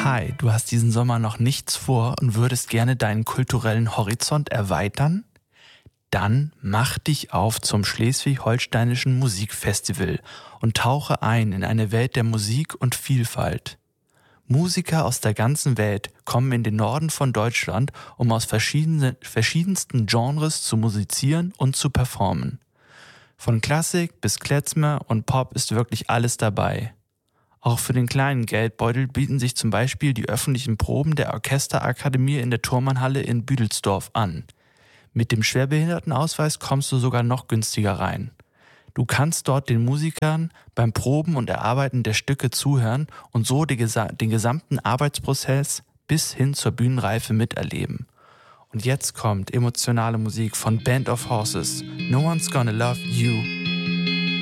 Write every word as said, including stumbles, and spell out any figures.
Hi, du hast diesen Sommer noch nichts vor und würdest gerne deinen kulturellen Horizont erweitern? Dann mach dich auf zum Schleswig-Holsteinischen Musikfestival und tauche ein in eine Welt der Musik und Vielfalt. Musiker aus der ganzen Welt kommen in den Norden von Deutschland, um aus verschiedene, verschiedensten Genres zu musizieren und zu performen. Von Klassik bis Klezmer und Pop ist wirklich alles dabei. Auch für den kleinen Geldbeutel bieten sich zum Beispiel die öffentlichen Proben der Orchesterakademie in der Thurmannhalle in Büdelsdorf an. Mit dem Schwerbehindertenausweis kommst du sogar noch günstiger rein. Du kannst dort den Musikern beim Proben und Erarbeiten der Stücke zuhören und so den, gesa- den gesamten Arbeitsprozess bis hin zur Bühnenreife miterleben. Und jetzt kommt emotionale Musik von Band of Horses. No One's Gonna Love You.